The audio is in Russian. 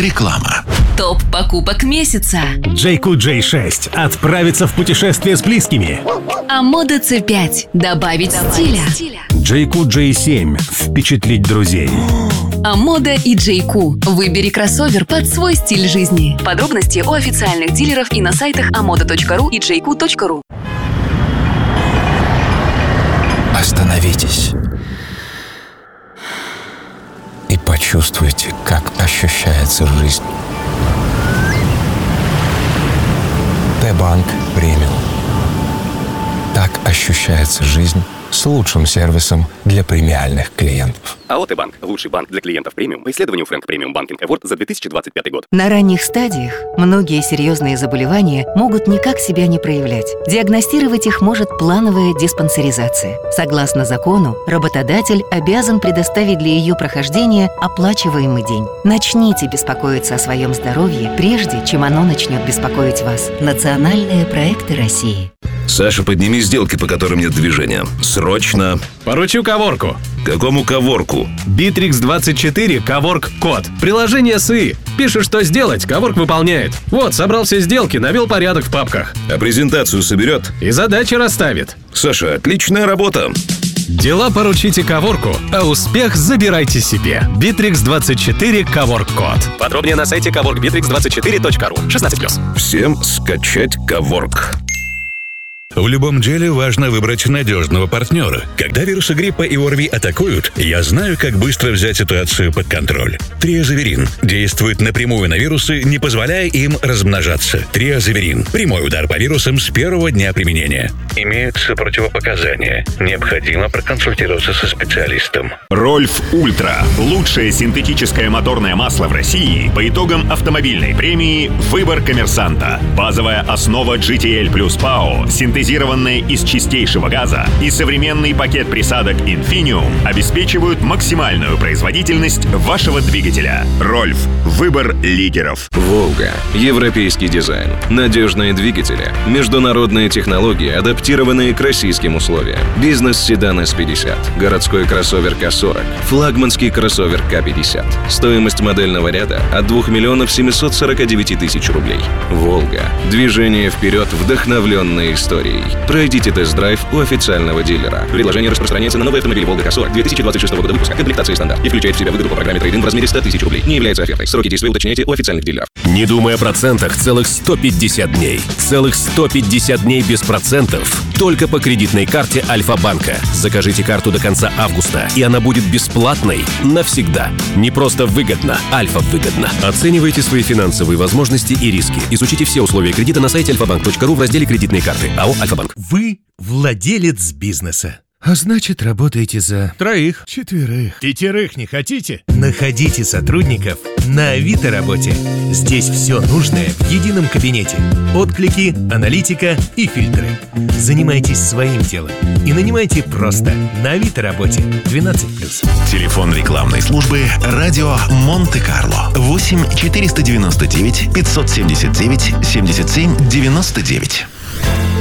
Реклама. Топ покупок месяца. JQ J6 отправиться в путешествие с близкими. Амода C5 добавить стиля. JQ J7 впечатлить друзей. Амода и JQ. Выбери кроссовер под свой стиль жизни. Подробности у официальных дилеров и на сайтах amoda.ru и jq.ru. Остановитесь и почувствуйте, как ощущается жизнь. Т-банк премиум. Так ощущается жизнь с лучшим сервисом для премиальных клиентов. АО «Т-банк» – лучший банк для клиентов премиум по исследованию Frank Premium Banking Award за 2025 год. На ранних стадиях многие серьезные заболевания могут никак себя не проявлять. Диагностировать их может плановая диспансеризация. Согласно закону, работодатель обязан предоставить для ее прохождения оплачиваемый день. Начните беспокоиться о своем здоровье, прежде чем оно начнет беспокоить вас. Национальные проекты России. Саша, подними сделки, по которым нет движения. Срочно. Поручу Коворку. Какому Коворку? Bittrex24 Коворк-код. Приложение СИ. Пишешь, что сделать, Коворк выполняет. Вот, собрал все сделки, навел порядок в папках. А презентацию соберет? И задачи расставит. Саша, отличная работа. Дела поручите Коворку, а успех забирайте себе. Bittrex24 Коворк-код. Подробнее на сайте coworkbittrex24.ru. 16+. Всем скачать Коворк. В любом деле важно выбрать надежного партнера. Когда вирусы гриппа и ОРВИ атакуют, я знаю, как быстро взять ситуацию под контроль. Триазаверин действует напрямую на вирусы, не позволяя им размножаться. Триазаверин. Прямой удар по вирусам с первого дня применения. Имеются противопоказания. Необходимо проконсультироваться со специалистом. Рольф Ультра. Лучшее синтетическое моторное масло в России по итогам автомобильной премии «Выбор коммерсанта». Базовая основа GTL плюс ПАО, синтезированная из чистейшего газа и современный пакет присадок Infinium обеспечивают максимальную производительность вашего двигателя. Рольф. Выбор лидеров. Волга. Европейский дизайн. Надежные двигатели. Международные технологии, адаптированные к российским условиям. Бизнес-седан S50. Городской кроссовер К40. Флагманский кроссовер К50. Стоимость модельного ряда от 2 749 000 рублей. Волга. Движение вперед, вдохновленные историей. Пройдите тест-драйв у официального дилера. Предложение распространяется на новый автомобиль Волга К40 2026 года выпуска. Комплектация стандарт. И включает в себя выгоду по программе трейд-ин в размере 100 000 рублей. Не является офертой. Сроки действия уточняйте у официальных дилеров. Не думай о процентах целых 150 дней. Целых 150 дней без процентов. Только по кредитной карте Альфа-банка. Закажите карту до конца августа, и она будет бесплатной навсегда. Не просто выгодно, Альфа-выгодно. Оценивайте свои финансовые возможности и риски. Изучите все условия кредита на сайте alfabank.ru в разделе «Кредитные карты». АО «Альфа-банк». Вы владелец бизнеса. А значит, работаете за 3, 4, 5 не хотите? Находите сотрудников на Авито работе. Здесь все нужное в едином кабинете. Отклики, аналитика и фильтры. Занимайтесь своим делом и нанимайте просто на Авито работе. 12+. Телефон рекламной службы «Радио Монте-Карло». 8 499 579 77 99.